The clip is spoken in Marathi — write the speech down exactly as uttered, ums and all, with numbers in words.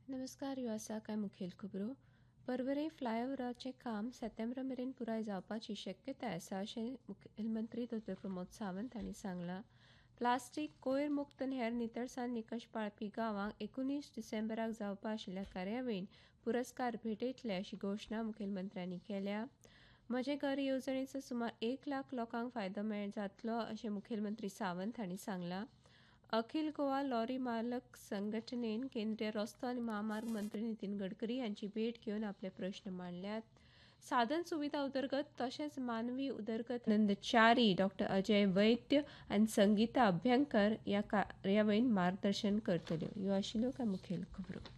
नमस्कार, ह्यो आसा कांय मुखेल खबरो. पर्वरी फ्लायओव्हराचें काम सप्टेंबरा मेरेन पुराय जावपाची शक्यताय आसा अशें मुखेलमंत्री डॉ प्रमोद सावंत हांणी सांगलां. प्लास्टीक कोयर मुक्त आनी हेर नितळसाण निकश पाळपी गांवांक एकुणीस डिसेंबराक जावपा आशिल्ल्या कार्यावळीन पुरस्कार भेटयतले अशी घोशणा मुखेलमंत्र्यांनी केल्या. म्हजें घर येवजणेचो सुमार एक लाख लोकांक फायदो मेळ जातलो अशें मुखेलमंत्री सावंत हांणी सांगलां. अखिल गोवा लॉरी मालक संघटनेन केंद्रीय रस्तो आनी महामार्ग मंत्री नितीन गडकरी हांची भेट घेवन आपले प्रस्न मांडल्यात. साधन सुविधा उदरगत तशेंच मानवी उदरगत नंदचारी डॉ अजय वैद्य आनी संगीता अभ्यंकर ह्या कार्यावळीन मार्गदर्शन करतल्यो. ह्यो आशिल्ल्यो कांय मुखेल खबरो.